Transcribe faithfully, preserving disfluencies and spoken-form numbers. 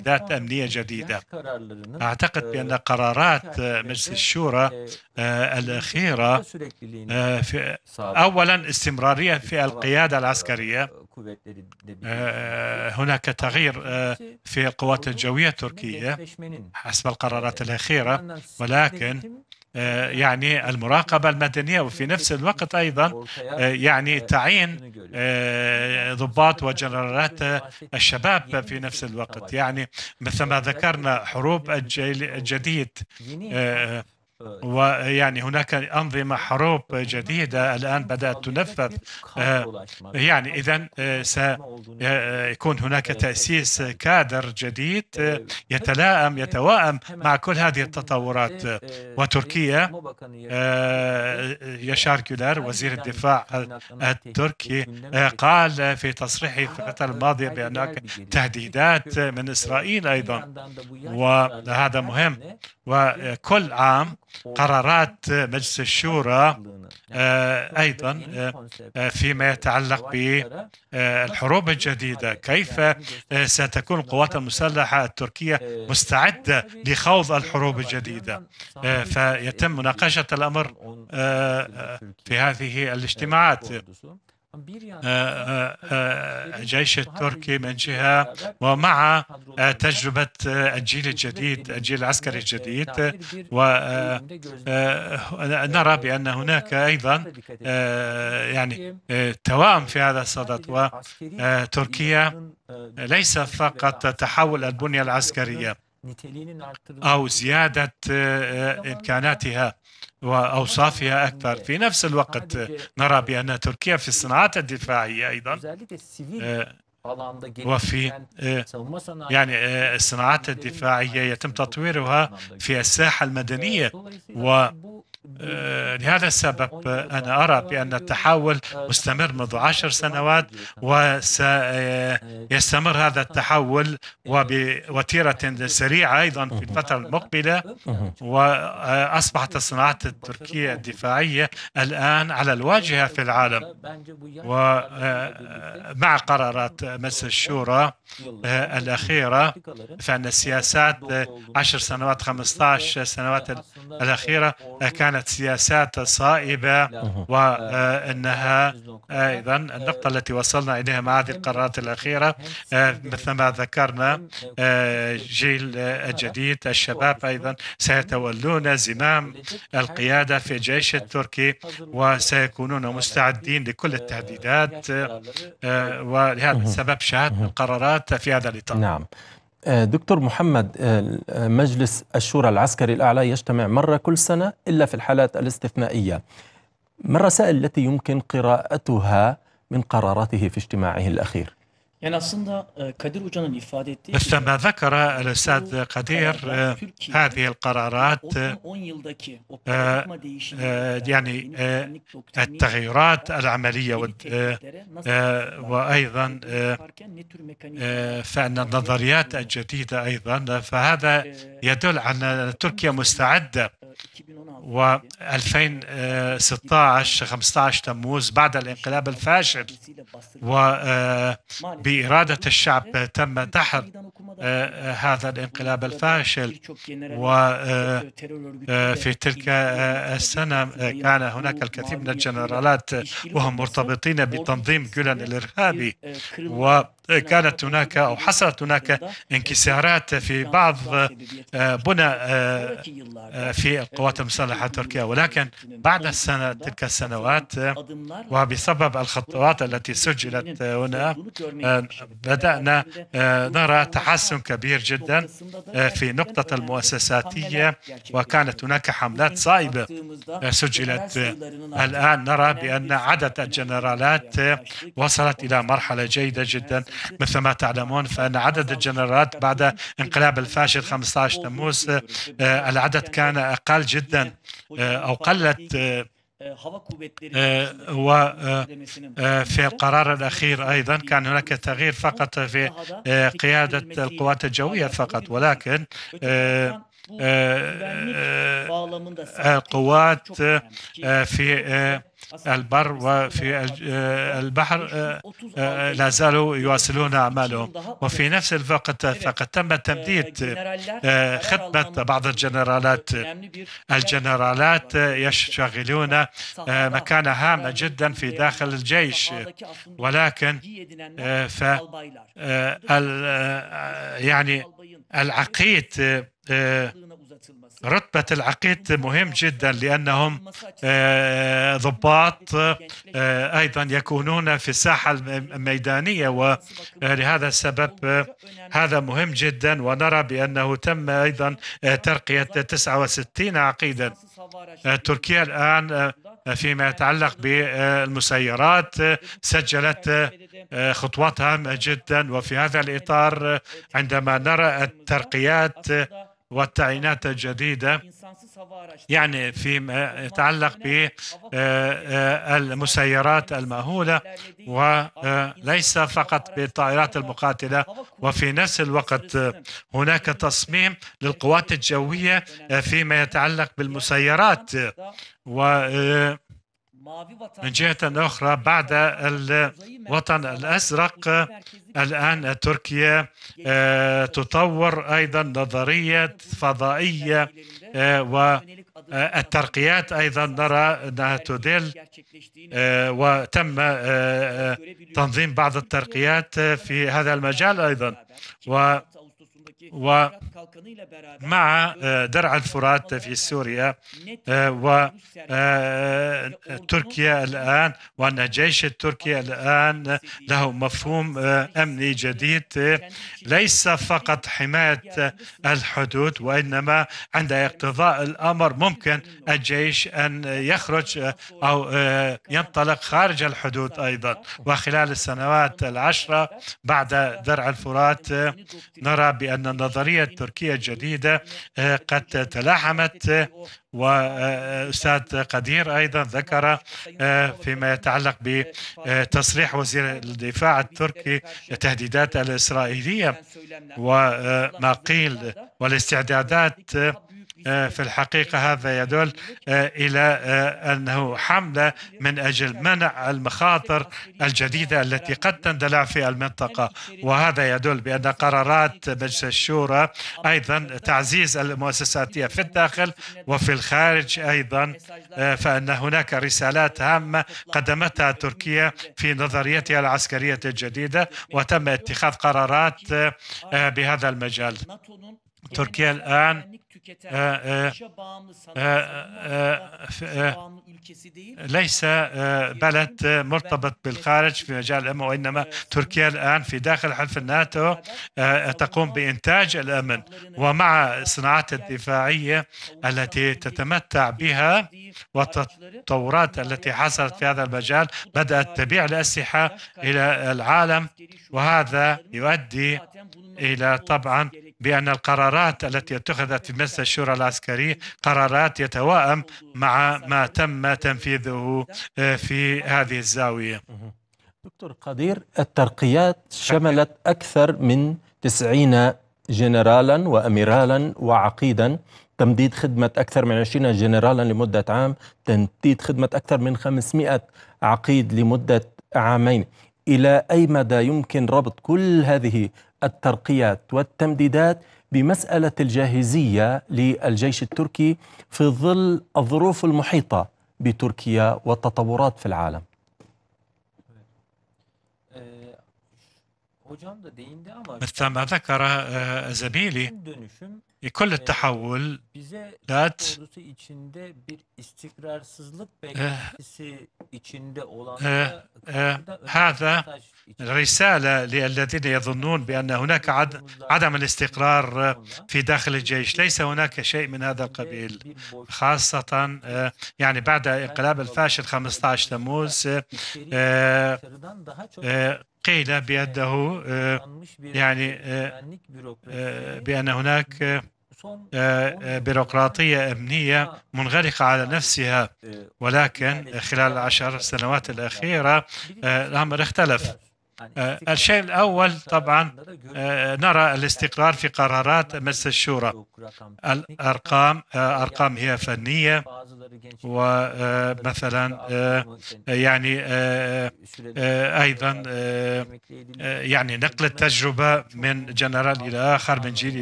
تهديدات أمنية جديدة. أعتقد بأن قرارات مجلس الشورى الأخيرة في أولا استمرارية في القيادة العسكرية. هناك تغيير في القوات الجوية التركية حسب القرارات الأخيرة، ولكن يعني المراقبة المدنية، وفي نفس الوقت أيضا يعني تعيين ضباط وجنرالات الشباب في نفس الوقت. يعني مثل ما ذكرنا حروب الجيل الجديد، ويعني هناك أنظمة حروب جديدة الآن بدأت تنفذ. يعني إذن سيكون هناك تأسيس كادر جديد يتلائم يتوائم مع كل هذه التطورات. وتركيا ياشار جولار وزير الدفاع التركي قال في تصريحه في الفترة الماضية بأنك تهديدات من إسرائيل أيضا، وهذا مهم. وكل عام قرارات مجلس الشورى أيضا فيما يتعلق بالحروب الجديدة، كيف ستكون القوات المسلحة التركية مستعدة لخوض الحروب الجديدة، فيتم مناقشة الأمر في هذه الاجتماعات. الجيش التركي من جهة، ومع تجربة الجيل الجديد الجيل العسكري الجديد، ونرى بأن هناك أيضا يعني توائم في هذا الصدد. وتركيا ليس فقط تحول البنية العسكرية أو زيادة إمكاناتها وأوصافها أكثر، في نفس الوقت نرى بأن تركيا في الصناعات الدفاعية أيضا، وفي يعني الصناعات الدفاعية يتم تطويرها في الساحة المدنية. و لهذا السبب أنا أرى بأن التحول مستمر منذ عشر سنوات، وسيستمر هذا التحول وبوتيرة سريعة أيضا في الفترة المقبلة. وأصبحت الصناعات التركية الدفاعية الآن على الواجهة في العالم. ومع قرارات مجلس الشورى الأخيرة، فإن السياسات عشر سنوات خمسة عشر سنوات الأخيرة كانت سياسات صائبة، وأنها أيضا النقطة التي وصلنا إليها مع هذه القرارات الأخيرة مثل ما ذكرنا، جيل الجديد الشباب أيضا سيتولون زمام القيادة في الجيش التركي، وسيكونون مستعدين لكل التهديدات. ولهذا السبب شاهدنا القرارات في هذا الإطار. نعم دكتور محمد، مجلس الشورى العسكري الأعلى يجتمع مرة كل سنة إلا في الحالات الاستثنائية. ما الرسائل التي يمكن قراءتها من قراراته في اجتماعه الأخير؟ مثل ما ذكر الأستاذ قدير، هذه القرارات يعني التغيرات العملية، وأيضا فإن النظريات الجديدة أيضا، فهذا يدل على أن تركيا مستعدة. و2016 خمسة عشر تموز بعد الانقلاب الفاشل وبإرادة الشعب تم دحر هذا الانقلاب الفاشل. وفي تلك السنة كان هناك الكثير من الجنرالات وهم مرتبطين بتنظيم جولان الإرهابي، وكانت هناك أو حصلت هناك انكسارات في بعض بنى في القوات المسلحة التركية. ولكن بعد السنة تلك السنوات وبسبب الخطوات التي سجلت هنا، بدأنا نرى تحسن كبير جدا في نقطة المؤسساتية، وكانت هناك حملات صائبة سجلت. الآن نرى بأن عدد الجنرالات وصلت إلى مرحلة جيدة جدا. مثل ما تعلمون فإن عدد الجنرالات بعد انقلاب الفاشل خمسة عشر تموز العدد كان أقل جدا أو قلت. وفي القرار الأخير أيضا كان هناك تغيير فقط في قيادة القوات الجوية فقط، ولكن القوات في البر وفي البحر لا زالوا يواصلون أعمالهم. وفي نفس الوقت فقد تم تمديد خدمة بعض الجنرالات. الجنرالات يشتغلون مكانة هامة جدا في داخل الجيش، ولكن ف يعني العقيد، رتبة العقيد مهم جدا، لأنهم ضباط أيضا يكونون في الساحة الميدانية، ولهذا السبب هذا مهم جدا. ونرى بأنه تم أيضا ترقية تسعة وستين عقيدا. تركيا الآن فيما يتعلق بالمسيرات سجلت خطوات هامة جدا، وفي هذا الإطار عندما نرى الترقيات والتعيينات الجديدة، يعني فيما يتعلق بالمسيرات المأهولة، وليس فقط بالطائرات المقاتلة، وفي نفس الوقت هناك تصميم للقوات الجوية فيما يتعلق بالمسيرات. و من جهة أخرى بعد الوطن الأزرق الآن تركيا تطور أيضا نظرية فضائية، والترقيات أيضا نرى أنها تدل، وتم تنظيم بعض الترقيات في هذا المجال أيضا. و ومع درع الفرات في سوريا وتركيا الآن، وأن الجيش التركي الآن له مفهوم أمني جديد، ليس فقط حماية الحدود، وإنما عند اقتضاء الأمر ممكن الجيش أن يخرج أو ينطلق خارج الحدود أيضا. وخلال السنوات العشرة بعد درع الفرات نرى بأن النظرية التركية الجديدة قد تلاحمت، وأستاذ قدير أيضا ذكر فيما يتعلق بتصريح وزير الدفاع التركي التهديدات الإسرائيلية وما قيل والاستعدادات. في الحقيقة هذا يدل إلى أنه حملة من أجل منع المخاطر الجديدة التي قد تندلع في المنطقة، وهذا يدل بأن قرارات مجلس الشورى أيضا تعزيز المؤسساتية في الداخل وفي الخارج أيضا، فإن هناك رسالات هامة قدمتها تركيا في نظريتها العسكرية الجديدة، وتم اتخاذ قرارات بهذا المجال. تركيا الآن آآ آآ آآ ليس بلد مرتبط بالخارج في مجال الأمن، وإنما تركيا الآن في داخل حلف الناتو تقوم بإنتاج الأمن، ومع الصناعات الدفاعية التي تتمتع بها والتطورات التي حصلت في هذا المجال بدأت تبيع الأسلحة إلى العالم، وهذا يؤدي إلى طبعا بأن القرارات التي اتخذت في مجلس الشورى العسكري قرارات يتوائم مع ما تم تنفيذه في هذه الزاوية. دكتور قدير، الترقيات شملت أكثر من تسعين جنرالا وأميرالا وعقيدا، تمديد خدمة أكثر من عشرين جنرالا لمدة عام، تمديد خدمة أكثر من خمسمائة عقيد لمدة عامين. إلى أي مدى يمكن ربط كل هذه الترقيات والتمديدات بمسألة الجاهزية للجيش التركي في ظل الظروف المحيطة بتركيا والتطورات في العالم؟ مثل ما ذكر زميلي، كل التحولات هذا رسالة للذين يظنون بأن هناك عدم الاستقرار في داخل الجيش. ليس هناك شيء من هذا القبيل، خاصة يعني بعد انقلاب الفاشل خمسة عشر تموز قيل بأنه يعني بأن هناك بيروقراطية أمنية منغلقة على نفسها، ولكن خلال العشر سنوات الأخيرة الأمر اختلف، الشيء الأول طبعا نرى الاستقرار في قرارات مجلس الشورى. الأرقام أرقام هي فنية، ومثلا يعني أيضا يعني نقل التجربة من جنرال إلى آخر، من جيل